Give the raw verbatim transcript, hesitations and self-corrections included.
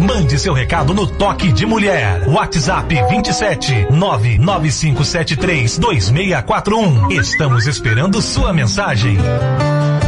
Mande seu recado no Toque de Mulher. WhatsApp vinte e sete nove nove cinco sete três dois seis quatro um. Estamos esperando sua mensagem.